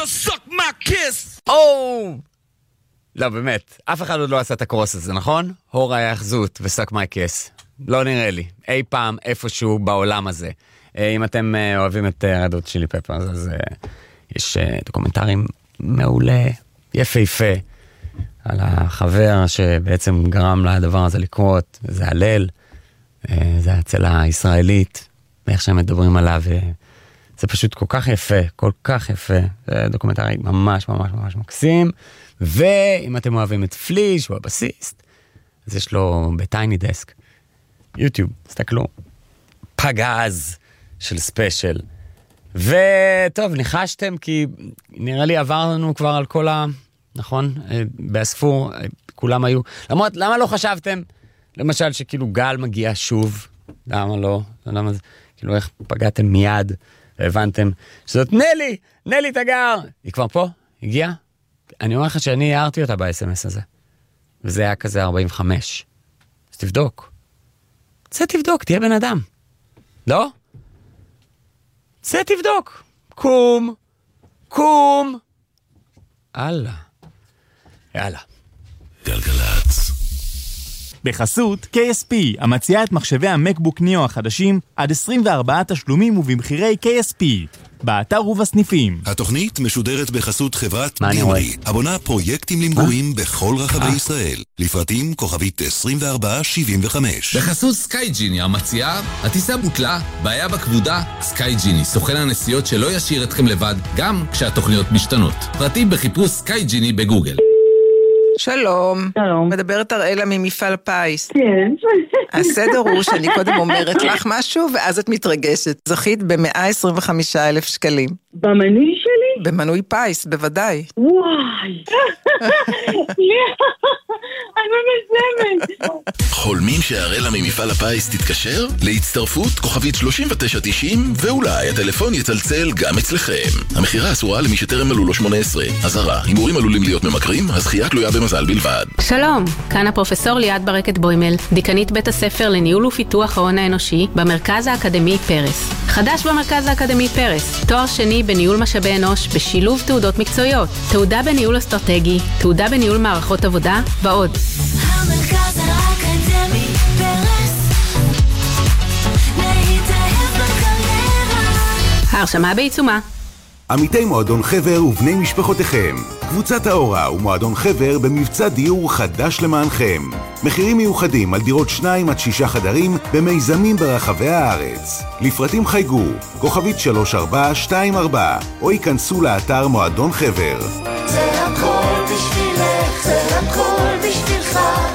Suck my kiss. לא, באמת, אף אחד עוד לא עשה את הקרוס הזה, נכון? הור ההאחזות וסק מי כיס. לא נראה לי. אי פעם איפשהו בעולם הזה. אם אתם אוהבים את רד הוט צ'ילי פפרס, אז יש דוקומנטרים מעולה, יפהפה, על החבר שבעצם גרם לדבר הזה לקרות, זה הלל, זה הצלה הישראלית, ואיך שהם מדברים עליו, זה פשוט כל כך יפה, כל כך יפה. זה דוקומנטרי ממש ממש ממש מקסים, ואם אתם אוהבים את פליש, הוא הבסיסט, אז יש לו בטייני דסק, יוטיוב, תסתכלו, פגז של ספיישל. וטוב, ניחשתם, כי נראה לי עברנו כבר על כל נכון? באספור, כולם היו. למרות, למה לא חשבתם, למשל, שכאילו גל מגיע שוב? למה לא? למה זה? כאילו, איך פגעתם מיד, והבנתם שזאת נלי תגר. היא כבר פה? הגיעה? אני אומר לך שאני הערתי אותה ב-SMS הזה. וזה היה כזה 45. אז תבדוק. זה תבדוק, תהיה בן אדם. לא? זה תבדוק. קום. יאללה. גלגלצ. בחסות KSP, המציעה את מחשבי המקבוק ניאו החדשים עד 24 תשלומים ובמחירי KSP. באתר ובסניפים. התוכנית משודרת בחסות חברת דימרי, הבונה פרויקטים למגורים בכל רחבי ישראל. לפרטים כוכבית 2475. בחסות סקייג'יני, המציעה, הטיסה בוטלה, בעיה בכבודה, סקייג'יני, סוכן הנסיעות שלא ישאיר אתכם לבד, גם כשהתוכניות משתנות. פרטים בחיפוש סקייג'יני בגוגל. שלום. מדברת אראלה ממפעל פיס. כן. הסדר הוא שאני קודם אומרת לך משהו, ואז את מתרגשת. זכית ב-125,000 שקלים. במנוי שלי? במנוי פיס, בוודאי. וואי. אני מזמת. חולמים שהאראלה ממפעל הפיס תתקשר? להצטרפות כוכבית 3990, ואולי הטלפון יצלצל גם אצלכם. המחירה אסורה למי שטרם מלאו לו 18. אזהרה, הימורים עלולים להיות ממכרים, הזכייה תלויה במזל בלבד. שלום, כאן הפרופסור ליאת ברקת בוימל, דיקנית בית הספר לניהול ופיתוח ההון האנושי במרכז האקדמי פרס. חדש במרכז האקדמי פרס, תואר שני בניהול משאבי אנוש בשילוב תעודות מקצועיות, תעודה בניהול אסטרטגי, תעודה בניהול מערכות עבודה ועוד. המרכז האקדמי פרס, להתאהב בקריירה. ההרשמה בעיצומה. עמיתי מועדון חבר ובני משפחותיכם, קבוצת האורה ומועדון חבר במבצע דיור חדש למענכם. מחירים מיוחדים על דירות 2 עד 6 חדרים במיזמים ברחבי הארץ. לפרטים חייגו, כוכבית 3424, או ייכנסו לאתר מועדון חבר. זה הכל בשבילך, זה הכל בשבילך,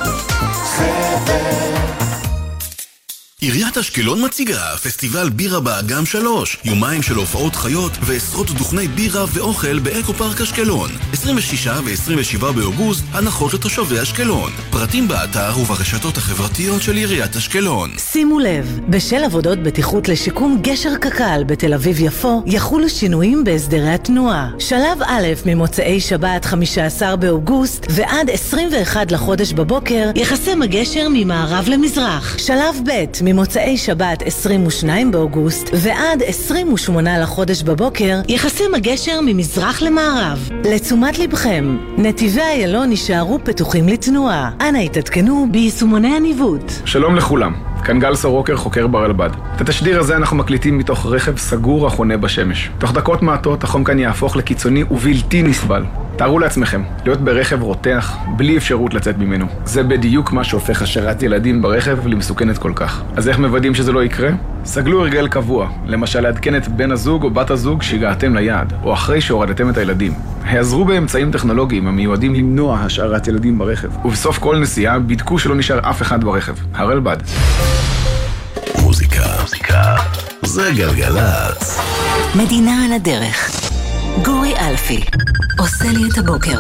חבר. עיריית אשקלון מציגה פסטיבל בירה באגם 3, יומיים של הופעות חיות ועשרות דוכני בירה ואוכל באקו פארק אשקלון. 26 ו-27 באוגוסט, הנחות לתושבי אשקלון. פרטים באתר וברשתות החברתיות של עיריית אשקלון. שימו לב, בשל עבודות בטיחות לשיקום גשר קק"ל בתל אביב יפו, יחולו שינויים בהסדרי התנועה. שלב א' ממוצאי שבת 15 באוגוסט ועד 21 לחודש בבוקר, יחסם הגשר ממערב למזרח. שלב ב' ממוצאי שבת 22 באוגוסט ועד 28 לחודש בבוקר, יחסם הגשר ממזרח למערב. לתשומת לבכם, נתיבי איילון יישארו פתוחים לתנועה. אנא התעדכנו ביישומוני הניווט. שלום לכולם, כאן גל סורוקר, חוקר ברלב"ד. את התשדיר הזה אנחנו מקליטים מתוך רכב סגור החונה בשמש. תוך דקות מעטות החום כאן יהפוך לקיצוני ובלתי נסבל. תארו לעצמכם, להיות ברכב רותח, בלי אפשרות לצאת ממנו. זה בדיוק מה שהופך השארת ילדים ברכב למסוכנת כל כך. אז איך מוודאים שזה לא יקרה? סגלו הרגל קבוע, למשל לעדכן את בן הזוג או בת הזוג שהגעתם ליעד, או אחרי שהורדתם את הילדים. העזרו באמצעים טכנולוגיים המיועדים למנוע השארת ילדים ברכב. ובסוף כל נסיעה, בדקו שלא נשאר אף אחד ברכב. הרלב"ד. מוזיקה. זה גלגלצ. מדינה על הדרך. גורי אלפי עושה לי את הבוקר.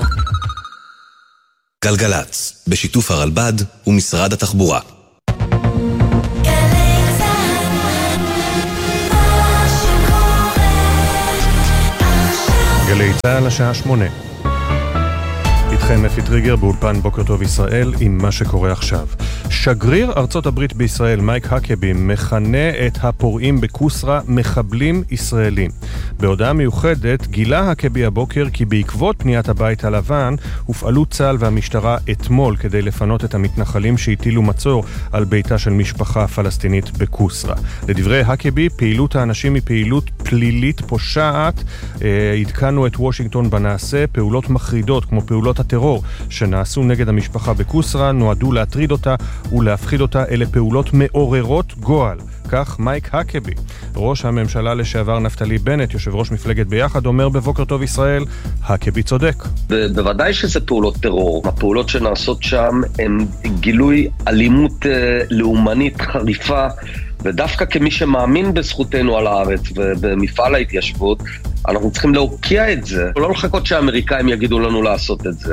גלגלצ, בשיתוף הרלב"ד ומשרד התחבורה. גלי צהל השעה 8. איתכם אפי טריגר באולפן בוקר טוב ישראל עם מה שקורה עכשיו. שגריר ארצות הברית בישראל מייק הקבי מכנה את הפורעים בקוסרה מחבלים ישראלים. בהודעה מיוחדת גילה הקבי הבוקר כי בעקבות פניית הבית הלבן הופעלו צה"ל והמשטרה אתמול כדי לפנות את המתנחלים שהטילו מצור על ביתה של משפחה פלסטינית בקוסרה. לדברי הקבי, פעילות האנשים היא פעילות פלילית פושעת. עדכנו את וושינגטון בנעשה. פעולות מחרידות כמו פעולות הטרור שנעשו נגד המשפחה בקוסרה נועדו להטריד אותה ולהפחיד אותה. אלה פעולות מעוררות גועל. כך מייק הקבי. ראש הממשלה לשעבר נפתלי בנט, יושב ראש מפלגת ביחד, אומר בבוקר טוב ישראל, הקבי צודק. בוודאי שזה פעולות טרור. הפעולות שנעשות שם הן גילוי אלימות לאומנית חריפה, ודווקא כמי שמאמין בזכותנו על הארץ ובמפעל ההתיישבות, אנחנו צריכים להוקיע את זה. לא לחכות שהאמריקאים יגידו לנו לעשות את זה.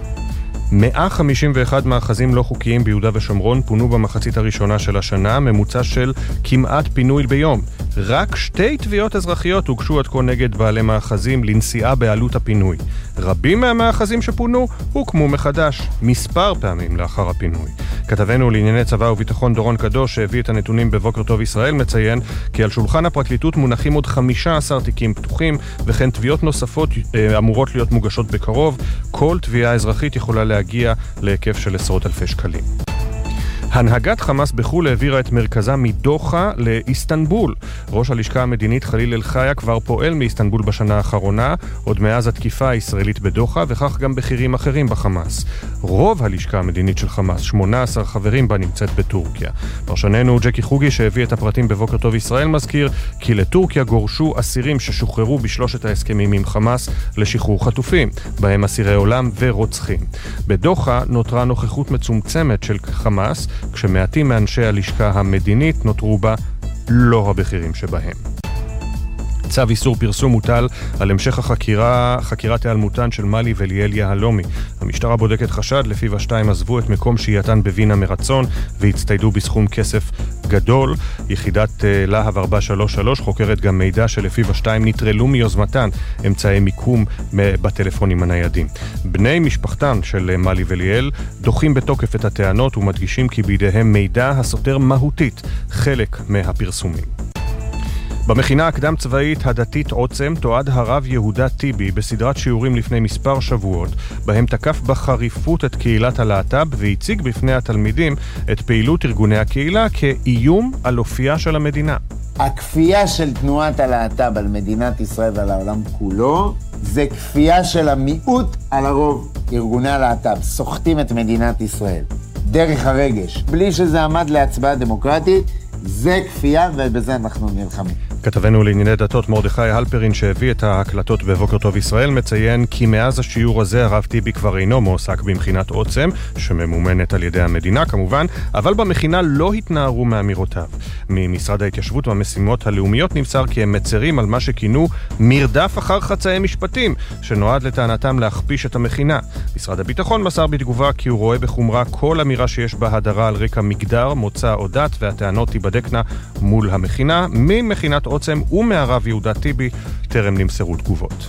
151 מאחזים לא חוקיים ביהודה ושומרון פונו במחצית הראשונה של השנה, ממוצע של כמעט פינוי ביום. רק 2 תביעות אזרחיות הוגשו עד כה נגד בעלי מאחזים לנשיאה בעלות הפינוי. רבים מהמאחזים שפונו הוקמו מחדש מספר פעמים לאחר הפינוי. כתבנו לענייני צבא וביטחון דורון קדוש שהביא את הנתונים בבוקר טוב ישראל מציין כי על שולחן הפרקליטות מונחים עוד 15 תיקים פתוחים וכן תביעות נוספות אמורות להיות מוגשות בקרוב. כל תביעה אזרחית יכולה להגיע להיקף של עשרות אלפי שקלים. הנהגת חמאס בחול העבירה את מרכזה מדוחה לאיסטנבול. ראש הלשכה המדינית חליל אל-חיה כבר פועל מאיסטנבול בשנה האחרונה, עוד מאז התקיפה הישראלית בדוחה, וכך גם בכירים אחרים בחמאס. רוב הלשכה המדינית של חמאס, 18 חברים בה, נמצאת בטורקיה. פרשננו ג'קי חוגי שהביא את הפרטים בבוקר טוב ישראל מזכיר כי לטורקיה גורשו אסירים ששוחררו בשלושת ההסכמים עם חמאס לשחרור חטופים, בהם אסירי עולם ורוצחים. בדוחה נותרה נוכחות מצומצמת של חמאס, כשמעטים מאנשי הלשכה המדינית נותרו בה לא הבכירים שבהם. צו איסור פרסום מוטל על המשך חקירת היעלמותן של מלי וליאל יהלומי. המשטרה בודקת חשד לפיו השתיים עזבו את מקום שהייתן בווינה מרצון והצטיידו בסכום כסף גדול. יחידת להב 433 חוקרת גם מידע שלפיו השתיים נטרלו מיוזמתן אמצעי מיקום בטלפונים הניידים. בני משפחתן של מלי וליאל דוחים בתוקף את הטענות ומדגישים כי בידיהם מידע הסותר מהותית חלק מהפרסומים. במכינה הקדם צבאית הדתית עוצם תועד הרב יהודה טיבי בסדרת שיעורים לפני מספר שבועות, בהם תקף בחריפות את קהילת הלהט"ב והציג בפני התלמידים את פעילות ארגוני הקהילה כאיום על אופייה של המדינה. הכפייה של תנועת הלהט"ב על מדינת ישראל ועל העולם כולו זה כפייה של המיעוט על הרוב. ארגוני הלהט"ב סוחטים את מדינת ישראל דרך הרגש, בלי שזה עמד להצבעה דמוקרטית. זה כפייה ובזה אנחנו נלחמים. כתבנו לענייני דתות מרדכי הלפרין שהביא את ההקלטות בבוקר טוב ישראל מציין כי מאז השיעור הזה הרב טיבי כבר אינו מועסק במכינת עוצם שממומנת על ידי המדינה כמובן, אבל במכינה לא התנערו מאמירותיו. ממשרד ההתיישבות והמשימות הלאומיות נמסר כי הם מצרים על מה שכינו מרדף אחר חצאי משפטים שנועד לטענתם להכפיש את המכינה. משרד הביטחון מסר בתגובה כי הוא רואה בחומרה כל אמירה שיש בה הדרה על רקע מגדר, מוצא או דת, והטענות תיבדקנה מול המכינה. ממכינת עוצם ומהרב יהודה טיבי טרם נמסרו תגובות.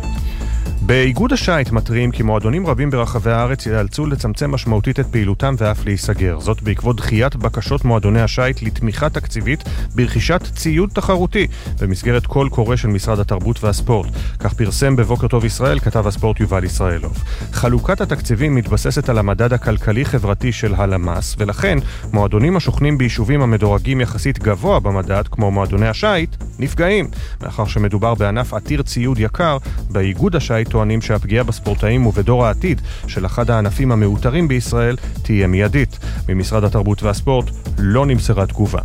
באיגוד השייט מתריעים כי מועדונים רבים ברחבי הארץ ייאלצו לצמצם משמעותית את פעילותם ואף להיסגר. זאת בעקבות דחיית בקשות מועדוני השייט לתמיכה תקציבית ברכישת ציוד תחרותי במסגרת קול קורא של משרד התרבות והספורט. כך פרסם בבוקר טוב ישראל כתב הספורט יובל ישראלוב. חלוקת התקציבים מתבססת על המדד הכלכלי-חברתי של הלמ"ס, ולכן מועדונים השוכנים ביישובים המדורגים יחסית גבוה במדד, כמו מועדוני השייט, נפגעים. מאחר שמדובר בענף עתיר ציוד יקר, באיגוד השייט טוענים שהפגיעה בספורטאים ובדור העתיד של אחד הענפים המאותרים בישראל תהיה מיידית. ממשרד התרבות והספורט לא נמסרה תגובה.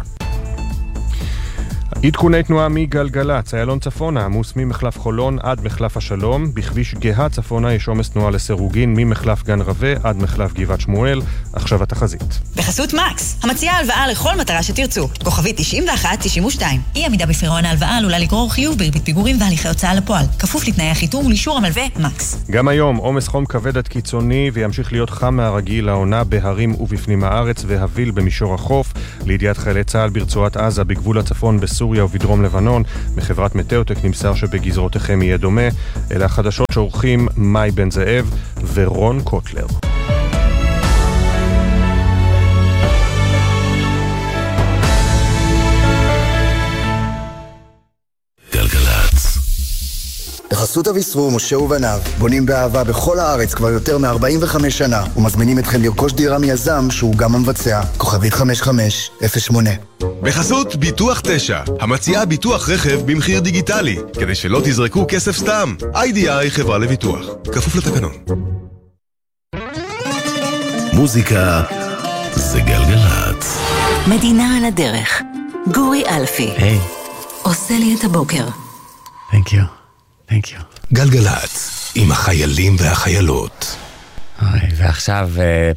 עדכוני תנועה מגלגלצ, איילון צפונה, עמוס ממחלף חולון עד מחלף השלום, בכביש גאה צפונה יש עומס תנועה לסירוגין ממחלף גן רווה עד מחלף גבעת שמואל. עכשיו התחזית. בחסות מקס, המציעה הלוואה לכל מטרה שתרצו. כוכבית 91-92. אי עמידה בפירעון ההלוואה עלולה לגרור חיוב בריבית פיגורים והליכי הוצאה לפועל. כפוף לתנאי החיתום ולאישור המלווה מקס. גם היום עומס חום כבד עד קיצוני וימשיך להיות חם מהרגיל לעונה בהרים ובפנים הארץ והביל במישור החוף. לידיעת חיילי צה"ל ברצועת עזה בגבול הצפון בסוריה ובדרום לבנון, מחברת מטאוטק נמסר שבגזרותיכם יהיה דומה. אלה החדשות שעורכים מאי בן זאב ורון קוטלר. בחסות אביסרור משה ובניו, בונים באהבה בכל הארץ כבר יותר מ-45 שנה, ומזמינים אתכם לרכוש דירה מיזם שהוא גם המבצע. כוכבית 5508. בחסות ביטוח 9, המציעה ביטוח רכב במחיר דיגיטלי, כדי שלא תזרקו כסף סתם. IDI חברה לביטוח, כפוף לתקנון. מוזיקה זה גלגלת. מדינה על הדרך. גורי אלפי. היי. עושה לי את הבוקר. Thank you. גלגלת, עם החיילים והחיילות. ועכשיו